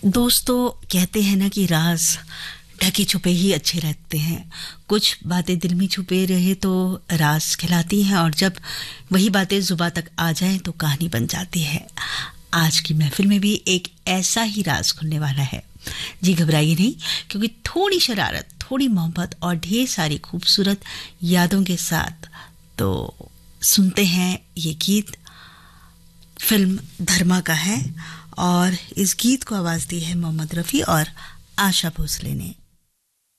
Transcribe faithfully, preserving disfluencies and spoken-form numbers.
दोस्तों कहते हैं ना कि राज ढके छुपे ही अच्छे लगते हैं। कुछ बातें दिल में छुपे रहे तो राज कहलाती हैं, और जब वही बातें जुबां तक आ जाएं तो कहानी बन जाती है। आज की महफिल में भी एक ऐसा ही राज खुलने वाला है। जी घबराइए नहीं, क्योंकि थोड़ी शरारत, थोड़ी मोहब्बत और ढेर सारी खूबसूरत यादों के साथ तो सुनते हैं ये गीत। फिल्म धर्मा का है और इस गीत को आवाज दी है मोहम्मद रफ़ी और आशा भोसले ने।